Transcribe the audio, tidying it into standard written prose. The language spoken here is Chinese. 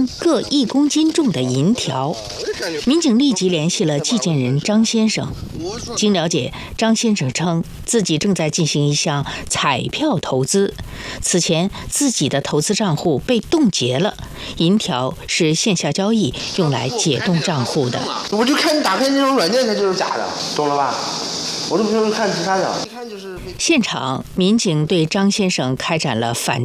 斤各1公斤重的银条。民警立即联系了寄件人张先生。经了解，张先生称自己正在进行一项彩票投资，此前自己的投资账户被冻结了，银条是线下交易用来解冻账户的。 我就看你打开那种软件，它就是假的，懂了吧？我都不用看其他的。 现场，民警对张先生开展了反